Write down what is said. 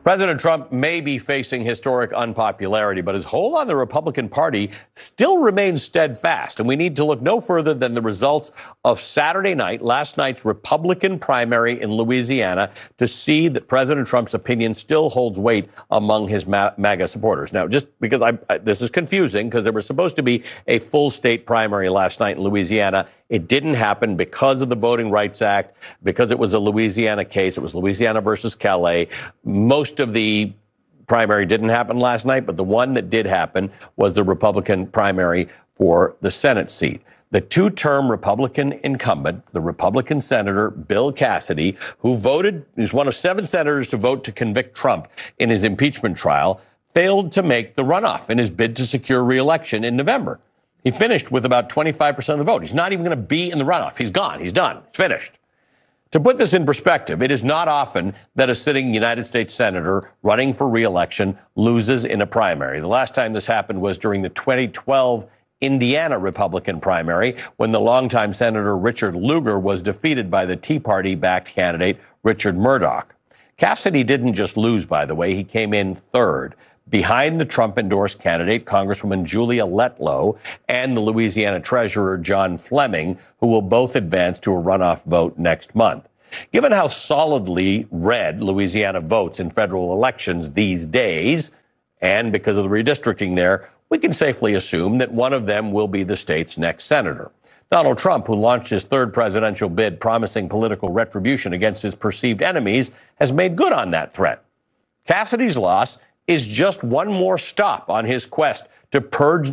President Trump may be facing historic unpopularity, but his hold on the Republican Party still remains steadfast. And we need to look no further than the results of last night's Republican primary in Louisiana, to see that President Trump's opinion still holds weight among his MAGA supporters. Now, just because this is confusing, because there was supposed to be a full state primary last night in Louisiana. It didn't happen because of the Voting Rights Act, because it was a Louisiana case. It was Louisiana versus Calais. Most of the primary didn't happen last night, but the one that did happen was the Republican primary for the Senate seat. The two-term Republican incumbent, the Republican Senator Bill Cassidy, who's one of 7 senators to vote to convict Trump in his impeachment trial, failed to make the runoff in his bid to secure re-election in November. He finished with about 25% of the vote. He's not even going to be in the runoff. He's gone. He's done. It's finished. To put this in perspective, it is not often that a sitting United States senator running for re-election loses in a primary. The last time this happened was during the 2012 Indiana Republican primary, when the longtime Senator Richard Lugar was defeated by the Tea Party-backed candidate Richard Murdoch. Cassidy didn't just lose, by the way. He came in third, behind the Trump-endorsed candidate, Congresswoman Julia Letlow, and the Louisiana Treasurer, John Fleming, who will both advance to a runoff vote next month. Given how solidly red Louisiana votes in federal elections these days, and because of the redistricting there, we can safely assume that one of them will be the state's next senator. Donald Trump, who launched his third presidential bid promising political retribution against his perceived enemies, has made good on that threat. Cassidy's loss is just one more stop on his quest to purge